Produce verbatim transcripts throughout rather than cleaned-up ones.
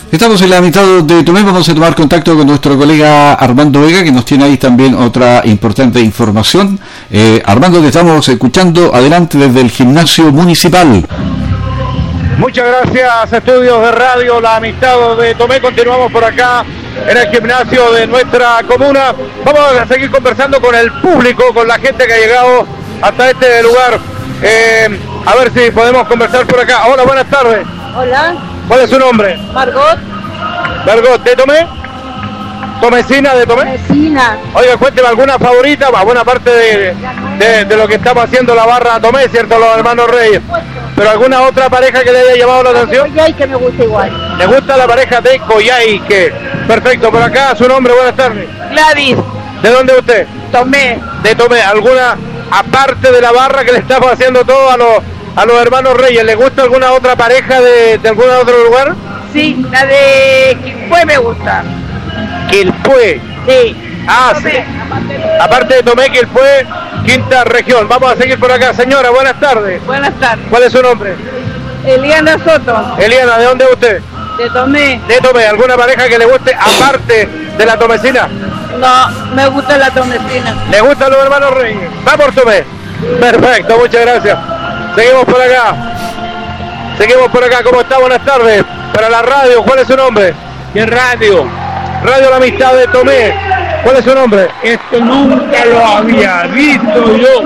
Estamos en la mitad de Tomé, vamos a tomar contacto con nuestro colega Armando Vega, que nos tiene ahí también otra importante información. Eh, Armando, te estamos escuchando, adelante desde el gimnasio municipal. Muchas gracias, estudios de radio La Amistad de Tomé. Continuamos por acá en el gimnasio de nuestra comuna. Vamos a seguir conversando con el público, con la gente que ha llegado hasta este lugar. Eh, a ver si podemos conversar por acá. Hola, buenas tardes. Hola. ¿Cuál es su nombre? Margot. Margot, ¿de Tomé? ¿Tomecina de Tomé? Tomecina. Oiga, cuénteme alguna favorita, alguna parte de, de, de lo que estamos haciendo la barra Tomé, ¿cierto? Los hermanos Reyes. ¿Pero alguna otra pareja que le haya llamado la atención? Coyhaique, que me gusta igual. ¿Le gusta la pareja de Coyhaique? Perfecto, por acá su nombre, buenas tardes. Gladys. ¿De dónde es usted? Tomé. De Tomé. ¿Alguna, aparte de la barra que le estamos haciendo todo a los, a los hermanos Reyes, le gusta alguna otra pareja de, de algún otro lugar? Sí, la de Quilpué me gusta. Quilpué. Sí. Ah, Tomé. sí. Aparte de Tomé, Quilpué, quinta región. Vamos a seguir por acá. Señora, buenas tardes. Buenas tardes. ¿Cuál es su nombre? Eliana Soto. Eliana, ¿de dónde es usted? De Tomé. De Tomé. ¿Alguna pareja que le guste aparte de la tomecina? No, me gusta la Tomecina. ¿Le gustan los hermanos Reyes? Va por Tomé. Perfecto, muchas gracias. Seguimos por acá. Seguimos por acá. ¿Cómo está? Buenas tardes. Para la radio, ¿cuál es su nombre? ¿Qué radio? Radio La Amistad de Tomé. ¿Cuál es su nombre? Esto nunca lo había visto yo.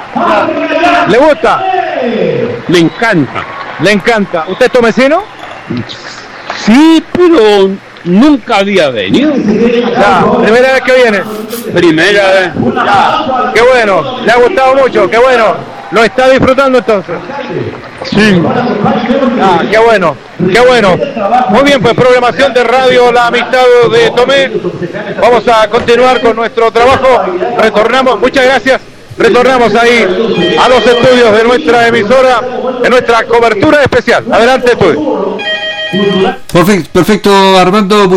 ¿Le gusta? Me encanta. ¿Le encanta? ¿Usted es tomecino? Sí, pero nunca había venido. Ya, primera vez que viene. Primera vez. Ya, qué bueno. ¿Le ha gustado mucho? Qué bueno. ¿Lo está disfrutando entonces? Sí. Ah, qué bueno, qué bueno. Muy bien, pues programación de radio La Amistad de Tomé. Vamos a continuar con nuestro trabajo. Retornamos, muchas gracias. Retornamos ahí a los estudios de nuestra emisora, de nuestra cobertura especial. Adelante, estudio. Perfecto, perfecto, Armando.